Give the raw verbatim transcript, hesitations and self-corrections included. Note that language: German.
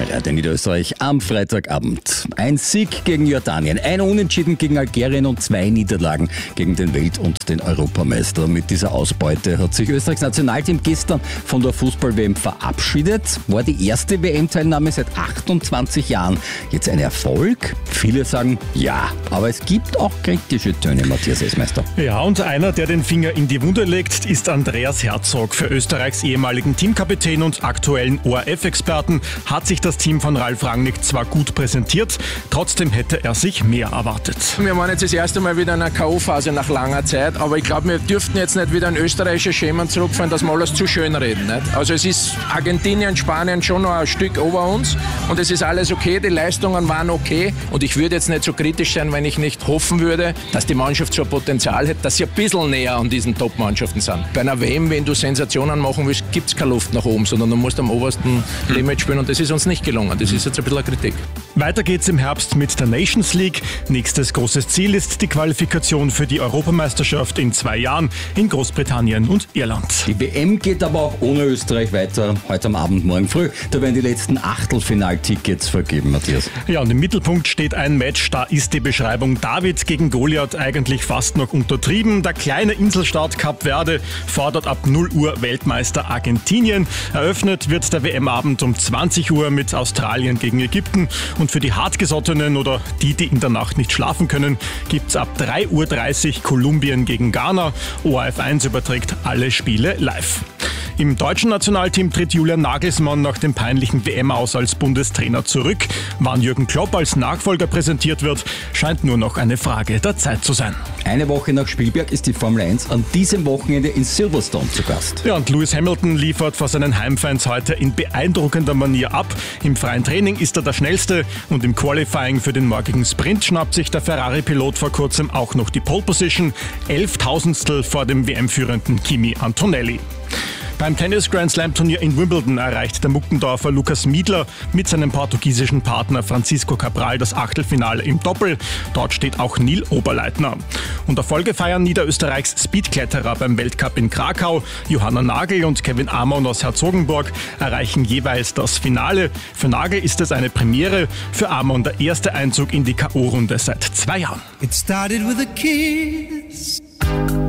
Radio Niederösterreich am Freitagabend. Ein Sieg gegen Jordanien, ein Unentschieden gegen Algerien und zwei Niederlagen gegen den Welt- und den Europameister. Mit dieser Ausbeute hat sich Österreichs Nationalteam gestern von der Fußball-W M verabschiedet. War die erste W M-Teilnahme seit achtundzwanzig Jahren. Jetzt ein Erfolg? Viele sagen ja, aber es gibt auch kritische Töne, Matthias Esmeister. Ja, und einer, der den Finger in die Wunde legt, ist Andreas Herzog. Für Österreichs ehemaligen Teamkapitän und aktuellen O R F-Experten hat sich das Team von Ralf Rangnick zwar gut präsentiert, trotzdem hätte er sich mehr erwartet. Wir waren jetzt das erste Mal wieder in einer K O-Phase nach langer Zeit, aber ich glaube, wir dürften jetzt nicht wieder in österreichische Schemen zurückfallen, dass wir alles zu schön reden. Nicht? Also es ist Argentinien, Spanien schon noch ein Stück über uns und es ist alles okay, die Leistungen waren okay und ich würde jetzt nicht so kritisch sein, wenn ich nicht hoffen würde, dass die Mannschaft so ein Potenzial hat, dass sie ein bisschen näher an diesen Top-Mannschaften sind. Bei einer W M, wenn du Sensationen machen willst, gibt es keine Luft nach oben, sondern du musst am obersten Limit spielen und das ist uns nicht gelungen. Das ist jetzt ein bisschen eine Kritik. Weiter geht's im Herbst mit der Nations League. Nächstes großes Ziel ist die Qualifikation für die Europameisterschaft in zwei Jahren in Großbritannien und Irland. Die W M geht aber auch ohne Österreich weiter. Heute am Abend, morgen früh. Da werden die letzten Achtelfinaltickets vergeben, Matthias. Ja, und im Mittelpunkt steht ein Match. Da ist die Beschreibung David gegen Goliath eigentlich fast noch untertrieben. Der kleine Inselstaat Kap Verde fordert ab null Uhr Weltmeister Argentinien. Eröffnet wird der W M-Abend um zwanzig Uhr mit Australien gegen Ägypten. Und für die Hartgesottenen oder die, die in der Nacht nicht schlafen können, gibt's ab drei Uhr dreißig Kolumbien gegen Ghana. O R F eins überträgt alle Spiele live. Im deutschen Nationalteam tritt Julian Nagelsmann nach dem peinlichen W M-Aus als Bundestrainer zurück. Wann Jürgen Klopp als Nachfolger präsentiert wird, scheint nur noch eine Frage der Zeit zu sein. Eine Woche nach Spielberg ist die Formel eins an diesem Wochenende in Silverstone zu Gast. Ja, und Lewis Hamilton liefert vor seinen Heimfans heute in beeindruckender Manier ab. Im freien Training ist er der Schnellste und im Qualifying für den morgigen Sprint schnappt sich der Ferrari-Pilot vor kurzem auch noch die Pole Position. Elftausendstel vor dem W M-führenden Kimi Antonelli. Beim Tennis-Grand-Slam-Turnier in Wimbledon erreicht der Muckendorfer Lukas Miedler mit seinem portugiesischen Partner Francisco Cabral das Achtelfinale im Doppel. Dort steht auch Neil Oberleitner. Und Erfolge feiern Niederösterreichs Speedkletterer beim Weltcup in Krakau. Johanna Nagel und Kevin Amon aus Herzogenburg erreichen jeweils das Finale. Für Nagel ist es eine Premiere, für Amon der erste Einzug in die K O-Runde seit zwei Jahren. It started with a kiss.